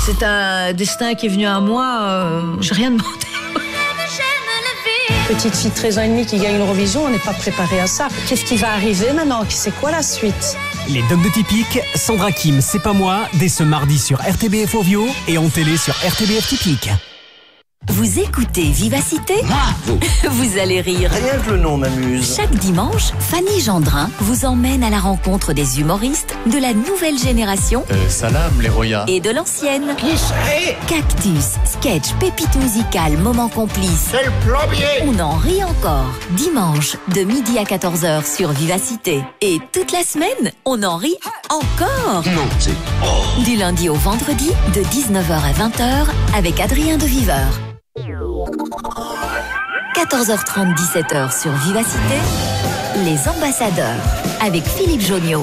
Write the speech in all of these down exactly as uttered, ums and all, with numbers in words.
C'est un destin qui est venu à moi, euh, j'ai rien demandé. Petite fille de treize ans et demi qui gagne l'Eurovision, on n'est pas préparé à ça. Qu'est-ce qui va arriver maintenant? C'est quoi la suite? Les Dogs de Typique, Sandra Kim, C'est pas moi, dès ce mardi sur R T B F Ovio et en télé sur R T B F Typique. Vous écoutez Vivacité? Bravo. Vous allez rire. Rien que le nom m'amuse. Chaque dimanche, Fanny Gendrin vous emmène à la rencontre des humoristes de la nouvelle génération Euh, salam, les Roya. et de l'ancienne. Qui serait? Cactus, sketch, pépite musicale, moment complice. C'est le plombier. On en rit encore. Dimanche, de midi à quatorze heures sur Vivacité. Et toute la semaine, on en rit encore. Non, c'est... Oh. Du lundi au vendredi, de dix-neuf heures à vingt heures, avec Adrien de Viveur. quatorze heures trente, dix-sept heures sur Vivacité, Les Ambassadeurs, avec Philippe Jonniot.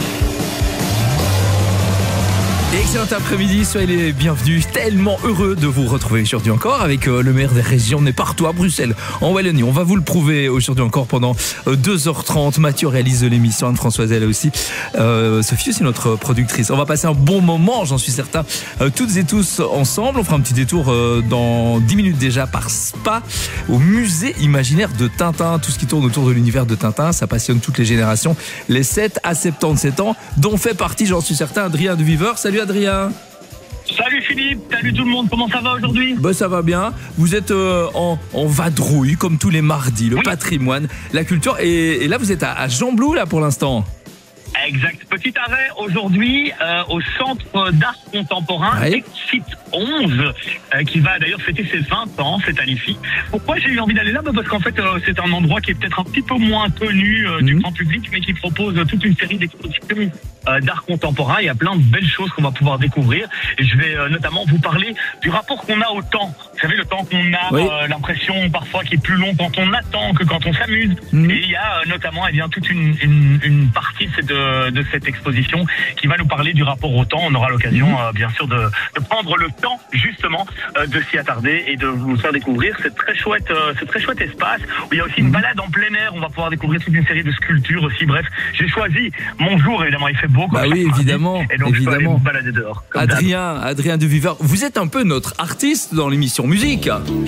Excellent après-midi, soyez les bienvenus. Tellement heureux de vous retrouver aujourd'hui encore avec euh, le maire des régions. On est partout à Bruxelles, en Wallonie. On va vous le prouver aujourd'hui encore pendant euh, deux heures trente. Mathieu réalise l'émission, Anne-Françoise elle aussi. Euh, Sophie aussi notre productrice. On va passer un bon moment, j'en suis certain, euh, toutes et tous ensemble. On fera un petit détour euh, dans dix minutes déjà par Spa, au musée imaginaire de Tintin. Tout ce qui tourne autour de l'univers de Tintin, ça passionne toutes les générations. Les sept à soixante-dix-sept ans, dont fait partie, j'en suis certain, Adrien de Viveur. Salut Adrien. Salut Philippe, salut tout le monde, comment ça va aujourd'hui? Bah ça va bien, vous êtes euh, en, en vadrouille comme tous les mardis, le oui. patrimoine, la culture et, et là vous êtes à, à Jean-Blou là pour l'instant. Exact, petit arrêt aujourd'hui euh, au Centre d'Art Contemporain, ouais. Exit onze, euh, qui va d'ailleurs fêter ses vingt ans cette année-ci. Pourquoi j'ai eu envie d'aller là? Bah parce qu'en fait euh, c'est un endroit qui est peut-être un petit peu moins connu euh, mmh. du grand public, mais qui propose toute une série d'expositions euh, d'art contemporain. Il y a plein de belles choses qu'on va pouvoir découvrir et je vais euh, notamment vous parler du rapport qu'on a au temps. Vous savez, le temps qu'on a, oui. euh, l'impression parfois qui est plus long quand on attend que quand on s'amuse. Mmh. Et il y a euh, notamment eh bien, toute une, une, une partie de, de cette exposition qui va nous parler du rapport au temps. On aura l'occasion mmh. euh, bien sûr de, de prendre le temps justement euh, de s'y attarder et de vous faire découvrir cette très chouette, euh, ce très chouette espace où il y a aussi une balade en plein air. On va pouvoir découvrir toute une série de sculptures aussi. Bref, j'ai choisi mon jour, évidemment, il fait beau. Bah oui, évidemment. Et donc, évidemment. je peux aller me balader dehors. Adrien, Adrien de Viveur, vous êtes un peu notre artiste dans l'émission musique.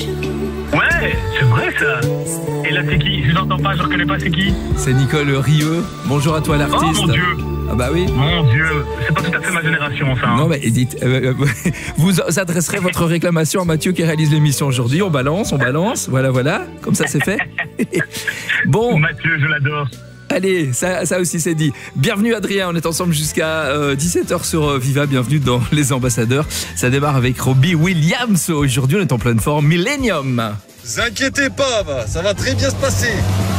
Ouais, c'est vrai ça. Et là, c'est qui? Je n'entends pas, je reconnais pas, c'est qui? C'est Nicole Rieux. Bonjour à toi l'artiste. Oh mon Dieu. Ah bah oui. Mon Dieu, c'est pas tout à fait ma génération ça. Hein. Non mais dites, euh, vous adresserez votre réclamation à Mathieu qui réalise l'émission aujourd'hui. On balance, on balance, voilà voilà, comme ça c'est fait. Bon. Mathieu, je l'adore. Allez, ça, ça aussi c'est dit. Bienvenue Adrien, on est ensemble jusqu'à euh, dix-sept heures sur euh, Viva. Bienvenue dans Les Ambassadeurs. Ça démarre avec Robbie Williams. Aujourd'hui on est en pleine forme. Millennium. Ne vous inquiétez pas, ça va très bien se passer.